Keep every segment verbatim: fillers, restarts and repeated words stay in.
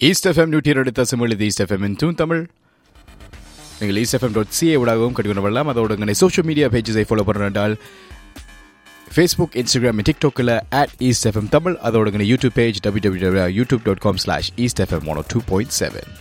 East FM நூற்றி இரண்டு தசமொழி east FM தூன் Tamil. நீங்கள் ஈஸ்ட் எஃப்எம் டாட் சிஏ ஊடாகவும் கண்டுகொண்டு வரலாம். அதோட எங்களை social media பேஜஸை follow பண்ணுறால் Facebook, Instagram, டிக்டாக்கில் at east FM Tamil. அதோட எங்களை YouTube page W W W YouTube dot com slash east FM one two point seven.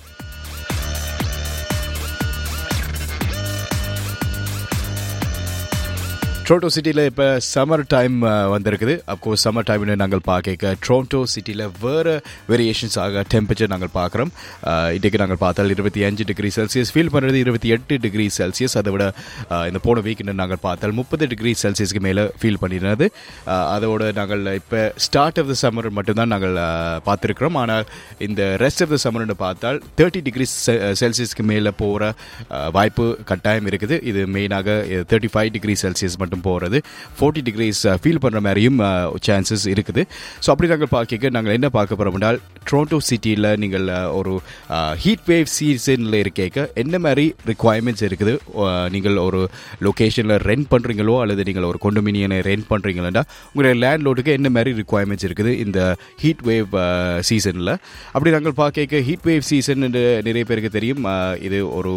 Toronto சிட்டியில் இப்போ சம்மர் டைம் வந்திருக்குது. அப்கோர்ஸ் சம்மர் டைம்னு நாங்கள் பார்க்க டொரண்டோ சிட்டியில் வேறு வேரியேஷன்ஸ் ஆக டெம்பரேச்சர் நாங்கள் பார்க்குறோம். இன்றைக்கு நாங்கள் பார்த்தால் இருபத்தி அஞ்சு டிகிரி செல்சியஸ் ஃபீல் பண்ணுறது, இருபத்தி எட்டு டிகிரி செல்சியஸ். அதை விட இந்த போன வீக்கெண்டு நாங்கள் பார்த்தால் முப்பது டிகிரி செல்சியஸ்க்கு மேலே ஃபீல் பண்ணியிருந்தது. அதோடு நாங்கள் இப்போ ஸ்டார்ட் ஆஃப் த சம்மர் மட்டும்தான் நாங்கள் பார்த்துருக்குறோம். ஆனால் இந்த ரெஸ்ட் ஆஃப் த சம்மர்னு பார்த்தால் தேர்ட்டி டிகிரி செல்சியஸ்க்கு மேலே போகிற வாய்ப்பு கட்டாயம் இருக்குது. இது மெயினாக தேர்ட்டி ஃபைவ் டிகிரி செல்சியஸ் மட்டும் போகிறது, ஃபோர்ட்டி டிகிரிஸ் ஃபீல் பண்ணுற மாதிரியும் சான்சஸ் இருக்குது. ஸோ அப்படி நாங்கள் பார்க்க நாங்கள் என்ன பார்க்க போகிறோம் என்றால், டொரண்டோ சிட்டியில் நீங்கள் ஒரு ஹீட் வேவ் சீசனில் இருக்க என்ன மாதிரி ரிக்குவயர்மெண்ட்ஸ் இருக்குது. நீங்கள் ஒரு லொக்கேஷனில் ரெண்ட் பண்ணுறீங்களோ அல்லது நீங்கள் ஒரு கொண்டோமினியனை ரெண்ட் பண்ணுறீங்களா, உங்களுடைய லேண்ட் லோடுக்கு என்ன மாதிரி ரிக்குவயர்மெண்ட்ஸ் இருக்குது இந்த ஹீட் வேவ் சீசனில். அப்படி நாங்கள் பார்க்க ஹீட் வேவ் சீசன் என்று நிறைய பேருக்கு தெரியும். இது ஒரு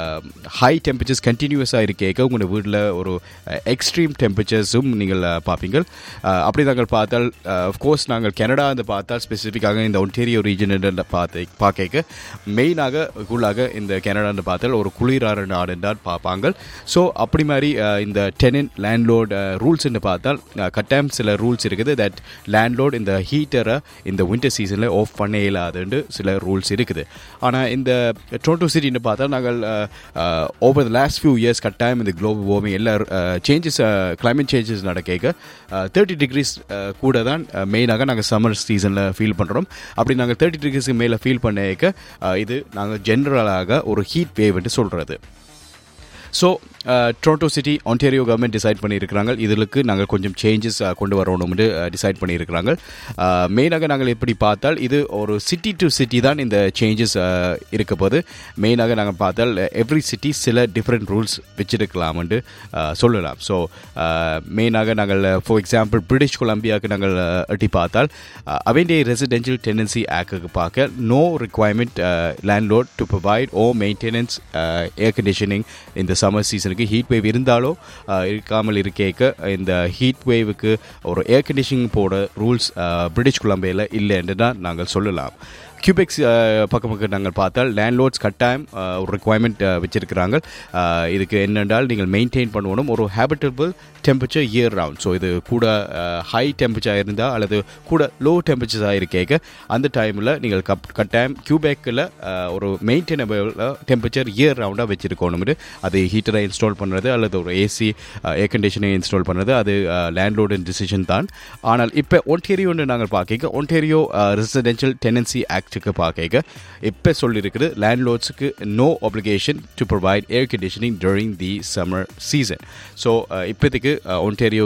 ஹை டெம்பரேச்சர்ஸ் கண்டினியூஸாக இருக்க உங்களோட வீட்டில் ஒரு எக்ஸ்ட்ரீம் டெம்பரேச்சர்ஸும் நீங்கள் பார்ப்பீங்க. அப்படி நாங்கள் பார்த்தால் அஃப்கோர்ஸ் நாங்கள் கனடா வந்து பார்த்தால் ஸ்பெசிஃபிக்காக இந்த ஒன்டேரியோ ரீஜன் பார்த்து பார்க்க மெயினாக உள்ளாக இந்த கனடான்னு பார்த்தால் ஒரு குளிரான நாடு என்றால் பார்ப்பாங்க. ஸோ அப்படி மாதிரி இந்த டெனன்ட் லேண்ட்லோட் ரூல்ஸ்ன்னு பார்த்தால் கட்டாயம் சில ரூல்ஸ் இருக்குது. தட் லேண்ட்லோட் இந்த ஹீட்டரை இந்த வின்டர் சீசனில் ஆஃப் பண்ண இயலாதுன்னு சில ரூல்ஸ் இருக்குது. ஆனால் இந்த டொரண்டோ சிட்டின்னு பார்த்தால் நாங்கள் over the last few years கட்டாயம் இந்த குளோபல் வார்மிங் எல்லா சேஞ்சஸ் கிளைமேட் சேஞ்சஸ் நடக்க தேர்ட்டி டிகிரிஸ் கூட தான் மெயினாக நாங்கள் சம்மர் சீசனில் ஃபீல் பண்ணுறோம். அப்படி நாங்கள் தேர்ட்டி டிகிரிஸ்க்கு மேலே ஃபீல் பண்ண இது நாங்கள் ஜென்ரலாக ஒரு ஹீட் வேவ் என்று சொல்கிறது. So Toronto city Ontario government decide பண்ணியிருக்கிறாங்க, இதுக்கு நாங்கள் கொஞ்சம் சேஞ்சஸ் கொண்டு வரணும்னு டிசைட் பண்ணியிருக்கிறாங்க. மெயினாக நாங்கள் எப்படி பார்த்தால் இது ஒரு சிட்டி டு சிட்டி தான் இந்த சேஞ்சஸ் இருக்க போது. மெயினாக நாங்கள் பார்த்தால் எவ்ரி சிட்டி சில டிஃப்ரெண்ட் ரூல்ஸ் வச்சிருக்கலாம்னு சொல்லலாம். ஸோ மெயினாக நாங்கள் ஃபார் எக்ஸாம்பிள் பிரிட்டிஷ் கொலம்பியாவுக்கு நாங்கள் எட்டி பார்த்தால் அவெண்டிய ரெசிடென்ஷியல் டெனன்சி ஆக்டுக்கு பார்க்க no requirement landlord to provide O maintenance air conditioning இந்த சம்மர் சீசனுக்கு. ஹீட் வேவ் இருந்தாலோ இருக்காமல் இருக்க இந்த ஹீட் வேவுக்கு ஒரு ஏர் கண்டிஷனிங் போட ரூல்ஸ் பிரிட்டிஷ் கொலம்பியாவில் இல்லை என்று தான் நாங்கள் சொல்லலாம். கியூபெக்ஸ் பக்கம் பக்கம் நாங்கள் பார்த்தால் லேண்ட்லோட்ஸ் கட்டாயம் ஒரு ரிக்வயர்மெண்ட் வச்சுருக்கிறாங்க. இதுக்கு என்னென்றால் நீங்கள் மெயின்டைன் பண்ணணும் ஒரு habitable temperature year round. So இது கூட ஹை டெம்பரேச்சராக இருந்தால் அல்லது கூட லோ டெம்பரேச்சராக இருக்க அந்த டைமில் நீங்கள் கப் கட்டாயம் கியூபெக்கில் ஒரு மெயின்டைனபிள் டெம்பரேச்சர் இயர் ரவுண்டாக வச்சுருக்கணும்னு. அது ஹீட்டரை இன்ஸ்டால் பண்ணுறது அல்லது ஒரு ஏசி ஏர் கண்டிஷனை இன்ஸ்டால் பண்ணுறது அது லேண்ட்லோடு டிசிஷன் தான். ஆனால் இப்போ ஒன்டேரியோன்னு நாங்கள் பார்க்க ஒன்டேரியோ ரெசிடென்ஷியல் டெனன்சி ஆக்ட் பார்க்க இப்போ சொல்லியிருக்குது லேண்ட்லோட்ஸுக்கு no application to provide air conditioning during the summer season. So இப்போதைக்கு ஒன்டாரியோ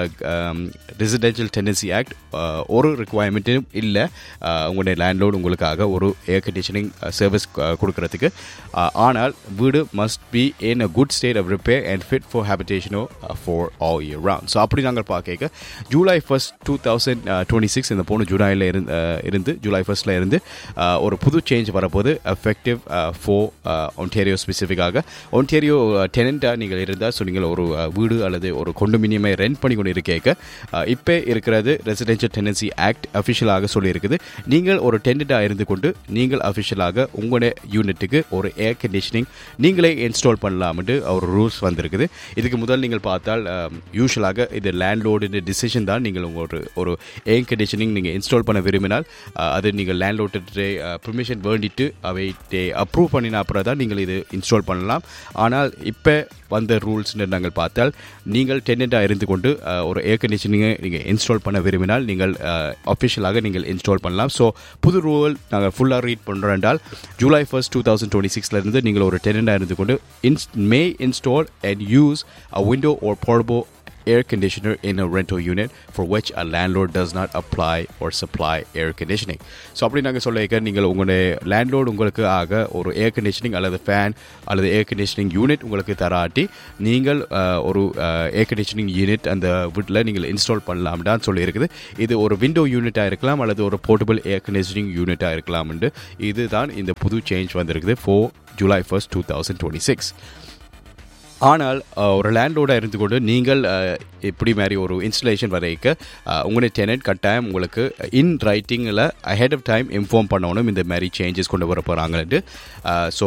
ரெசிடென்ஷியல் டெனன்சி ஆக்ட் ஒரு ரிக்வயர்மெண்ட்டும் இல்லை உங்களுடைய லேண்ட்லோட் உங்களுக்காக ஒரு ஏர் கண்டிஷனிங் சர்வீஸ் கொடுக்கறதுக்கு. ஆனால் வீடு must be in a good state of repair and fit for ஹேபிடேஷனோ for all year round. So அப்படி நாங்கள் பார்க்க July first two thousand twenty six இந்த போன ஜூலையில் இருந்து இருந்து ஜூலை ஃபர்ஸ்டில் இருந்து ஒரு புது சேஞ்ச் வரப்போது எஃபெக்டிவ் ஃபோர் ஒன்டாரியோ. ஸ்பெசிஃபிக்காக ஒன்டாரியோ டெனண்ட்டாக நீங்கள் இருந்தால் ஸோ நீங்கள் ஒரு வீடு அல்லது ஒரு கொண்டோமினியமை ரெண்ட் பண்ணி கொண்டு இருக்க இப்போ இருக்கிறது ரெசிடென்ஷியல் டெனன்சி ஆக்ட் அஃபிஷியலாக சொல்லியிருக்குது. நீங்கள் ஒரு டெனண்ட்டாக இருந்து கொண்டு நீங்கள் அஃபிஷியலாக உங்களுடைய யூனிட்டுக்கு ஒரு ஏர் கண்டிஷனிங் நீங்களே இன்ஸ்டால் பண்ணலாம்னு ஒரு ரூல்ஸ் வந்திருக்குது. இதுக்கு முதல் நீங்கள் பார்த்தால் யூஸ்வலாக இது லேண்ட்லோடு டிசிஷன் தான். நீங்கள் ஒரு ஒரு ஏர் கண்டிஷனிங் நீங்கள் இன்ஸ்டால் பண்ண விரும்பினால் அது நீங்கள் லேண்ட்லோட் பெர்மிஷன் வேண்டிட்டு அவை அப்ரூவ் பண்ணின அப்புறம் தான் நீங்கள் இது இன்ஸ்டால் பண்ணலாம். ஆனால் இப்போ வந்த ரூல்ஸ்ன்னு நாங்கள் பார்த்தால் நீங்கள் டெனண்ட்டாக இருந்து கொண்டு ஒரு ஏர் கண்டிஷனிங்கை நீங்கள் இன்ஸ்டால் பண்ண விரும்பினால் நீங்கள் அஃபிஷியலாக நீங்கள் இன்ஸ்டால் பண்ணலாம். ஸோ புது ரூல் நாங்கள் ஃபுல்லாக ரீட் பண்ணுறோம் என்றால் July first two thousand twenty சிக்ஸ்லேருந்து நீங்கள் ஒரு டெனண்ட்டாக இருந்து கொண்டு இன்ஸ் மே install and use a window or portable air conditioner in a rental unit for which a landlord does not apply or supply air conditioning. So அப்படி நாங்கள் சொல்லிக்க நீங்கள் உங்களுடைய லேண்ட்லோர்டு உங்களுக்கு ஆக ஒரு ஏர் கண்டிஷனிங் அல்லது ஃபேன் அல்லது ஏர் கண்டிஷனிங் யூனிட் உங்களுக்கு தராட்டி நீங்கள் ஒரு ஏர் கண்டிஷனிங் யூனிட் அந்த வீட்டில் நீங்கள் இன்ஸ்டால் பண்ணலாம்டான்னு சொல்லியிருக்குது. இது ஒரு விண்டோ யூனிட்டாக இருக்கலாம் அல்லது ஒரு போர்ட்டபிள் ஏர் கண்டிஷனிங் யூனிட்டாக இருக்கலாம்னு இதுதான் இந்த புது சேஞ்ச் வந்திருக்குது four July first two thousand twenty six. ஆனால் ஒரு லேண்டோட இருந்து கொண்டு நீங்கள் இப்படி மாதிரி ஒரு இன்ஸ்டலேஷன் வரைக்க உங்களுடைய டெனன்ட் கட்டாயம் உங்களுக்கு இன் ரைட்டிங்கில் அஹெட் ஆஃப் டைம் இன்ஃபார்ம் பண்ணணும் இந்த மாதிரி சேஞ்சஸ் கொண்டு வர போகிறாங்கன்ட்டு. ஸோ